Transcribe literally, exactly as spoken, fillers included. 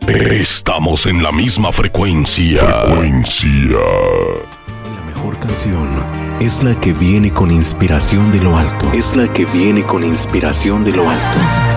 Estamos en la misma frecuencia. Frecuencia. La mejor canción es la que viene con inspiración de lo alto. Es la que viene con inspiración de lo alto.